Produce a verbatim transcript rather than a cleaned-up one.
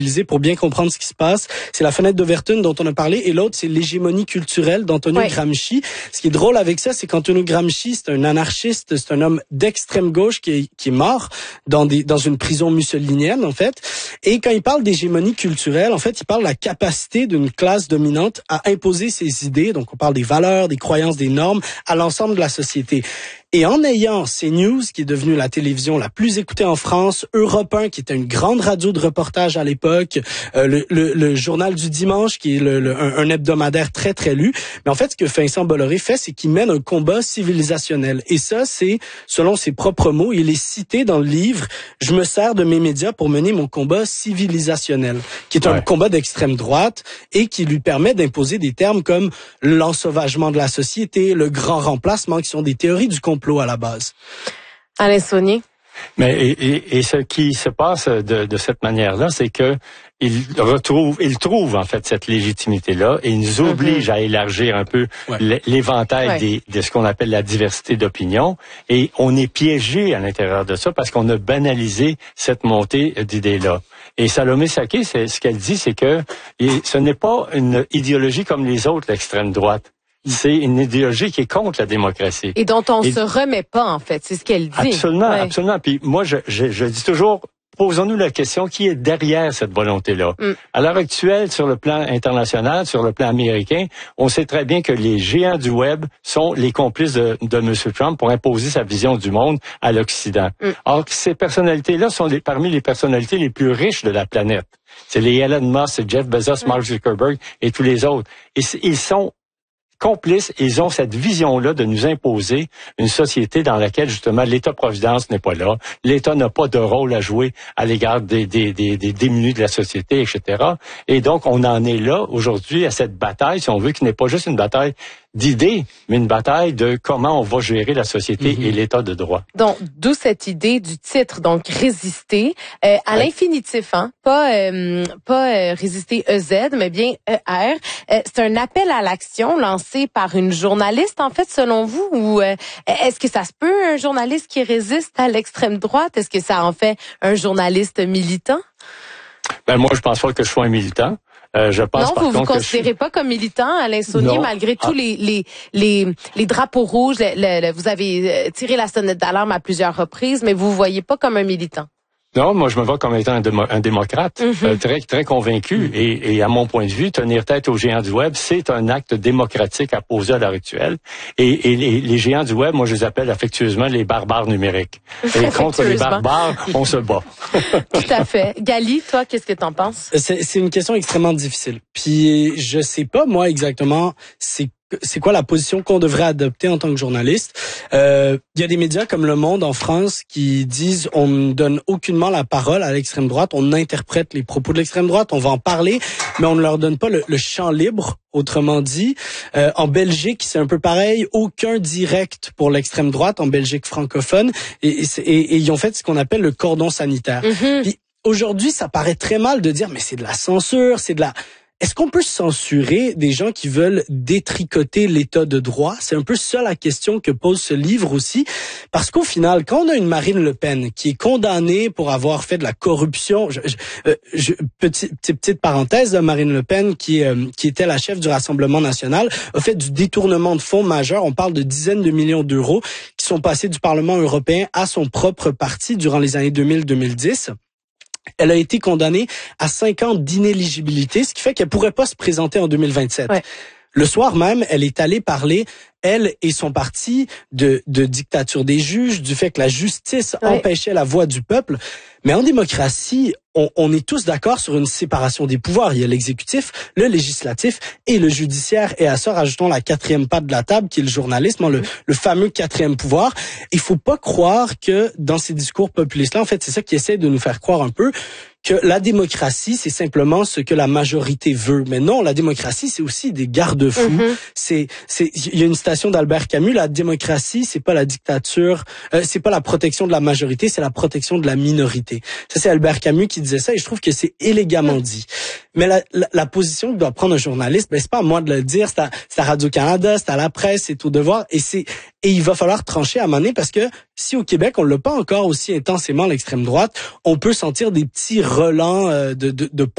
pour bien comprendre ce qui se passe. C'est La fenêtre d'Overton dont on a parlé, et l'autre, c'est L'hégémonie culturelle d'Antonio ouais. Gramsci. Ce qui est drôle avec ça, c'est qu'Antonio Gramsci, c'est un anarchiste, c'est un homme d'extrême gauche qui est, qui est mort dans des, dans une prison mussolinienne, en fait. Et quand il parle d'hégémonie culturelle, en fait, il parle de la capacité d'une classe dominante à imposer ses idées. Donc, on parle des valeurs, des croyances, des normes à l'ensemble de la société. Et en ayant CNews, qui est devenue la télévision la plus écoutée en France, Europe un, qui était une grande radio de reportage à l'époque, euh, le, le, le Journal du Dimanche, qui est le, le, un, un hebdomadaire très, très lu. Mais en fait, ce que Vincent Bolloré fait, c'est qu'il mène un combat civilisationnel. Et ça, c'est, selon ses propres mots, il est cité dans le livre « Je me sers de mes médias pour mener mon combat civilisationnel », qui est un ouais. combat d'extrême droite et qui lui permet d'imposer des termes comme l'ensauvagement de la société, le grand remplacement, qui sont des théories du complot à la base. Alain Saunier. Mais et, et, et ce qui se passe de, de cette manière-là, c'est que il retrouve, il trouve en fait cette légitimité-là et il nous oblige mm-hmm. à élargir un peu ouais. l'éventail ouais. des, de ce qu'on appelle la diversité d'opinion. Et on est piégé à l'intérieur de ça parce qu'on a banalisé cette montée d'idées-là. Et Salomé Saké, c'est, ce qu'elle dit, c'est que et ce n'est pas une idéologie comme les autres, l'extrême droite. C'est une idéologie qui est contre la démocratie. Et dont on et, se remet pas, en fait. C'est ce qu'elle dit. Absolument, ouais. absolument. Puis moi, je, je, je dis toujours, posons-nous la question, qui est derrière cette volonté-là? Mm. À l'heure actuelle, sur le plan international, sur le plan américain, on sait très bien que les géants du web sont les complices de, de M. Trump pour imposer sa vision du monde à l'Occident. Mm. Or, ces personnalités-là sont les, parmi les personnalités les plus riches de la planète. C'est les Elon Musk, c'est Jeff Bezos, mm. Mark Zuckerberg et tous les autres. Et ils sont complices, ils ont cette vision-là de nous imposer une société dans laquelle, justement, l'État-providence n'est pas là. L'État n'a pas de rôle à jouer à l'égard des, des, des, des démunis de la société, et cetera. Et donc, on en est là, aujourd'hui, à cette bataille, si on veut, qui n'est pas juste une bataille d'idées, mais une bataille de comment on va gérer la société mm-hmm. et l'État de droit. Donc, d'où cette idée du titre, donc résister euh, à ouais. l'infinitif, hein, pas euh, pas euh, résister E Z, mais bien E R. Euh, c'est un appel à l'action lancé par une journaliste, en fait, selon vous, ou euh, est-ce que ça se peut un journaliste qui résiste à l'extrême droite? Est-ce que ça en fait un journaliste militant? Ben moi, je pense pas que je sois un militant. Euh, je pense, non, par vous contre, vous considérez je... pas comme militant, Alain Saunier, non. malgré tous ah. les, les les les drapeaux rouges. Le, le, le, vous avez tiré la sonnette d'alarme à plusieurs reprises, mais vous vous voyez pas comme un militant. Non, moi je me vois comme étant un, démo- un démocrate, mm-hmm. euh, très très convaincu. Mm-hmm. Et, et à mon point de vue, tenir tête aux géants du web, c'est un acte démocratique à poser à l'heure actuelle. Et, et les, les géants du web, moi je les appelle affectueusement les barbares numériques. Et contre les barbares, on se bat. Tout à fait. Gali, toi, qu'est-ce que t'en penses? C'est, c'est une question extrêmement difficile. Puis je sais pas moi exactement c'est c'est quoi la position qu'on devrait adopter en tant que journaliste. Euh, il y a des médias comme Le Monde en France qui disent on ne donne aucunement la parole à l'extrême droite, on interprète les propos de l'extrême droite, on va en parler, mais on ne leur donne pas le, le champ libre. Autrement dit, euh, en Belgique, c'est un peu pareil, aucun direct pour l'extrême droite en Belgique francophone, et, et, et, et ils ont fait ce qu'on appelle le cordon sanitaire. Mm-hmm. Puis aujourd'hui, ça paraît très mal de dire mais c'est de la censure, c'est de la... Est-ce qu'on peut censurer des gens qui veulent détricoter l'état de droit? C'est un peu ça la question que pose ce livre aussi. Parce qu'au final, quand on a une Marine Le Pen qui est condamnée pour avoir fait de la corruption, je, je, je, petite, petite parenthèse, Marine Le Pen, qui, euh, qui était la chef du Rassemblement national, a fait du détournement de fonds majeur. On parle de dizaines de millions d'euros qui sont passés du Parlement européen à son propre parti durant les années deux mille à deux mille dix. Elle a été condamnée à cinq ans d'inéligibilité, ce qui fait qu'elle pourrait pas se présenter en deux mille vingt-sept. Ouais. Le soir même, elle est allée parler, elle et son parti, de, de dictature des juges, du fait que la justice ouais. empêchait la voix du peuple. Mais en démocratie, on, on est tous d'accord sur une séparation des pouvoirs. Il y a l'exécutif, le législatif et le judiciaire. Et à ça, rajoutons la quatrième patte de la table, qui est le journalisme, le, le fameux quatrième pouvoir. Il faut pas croire que dans ces discours populistes-là, en fait, c'est ça qui essaie de nous faire croire un peu, que la démocratie, c'est simplement ce que la majorité veut. Mais non, la démocratie, c'est aussi des garde-fous. Mm-hmm. C'est, c'est, il y a une citation d'Albert Camus, la démocratie, c'est pas la dictature, euh, c'est pas la protection de la majorité, c'est la protection de la minorité. Ça, c'est Albert Camus qui disait ça, et je trouve que c'est élégamment dit. Mais la, la, la position que doit prendre un journaliste, ben, c'est pas à moi de le dire, c'est à, c'est à Radio-Canada, c'est à la presse, c'est au Devoir, et c'est, et il va falloir trancher à un moment donné, parce que si au Québec, on l'a pas encore aussi intensément l'extrême droite, on peut sentir des petits relents euh, de, de, de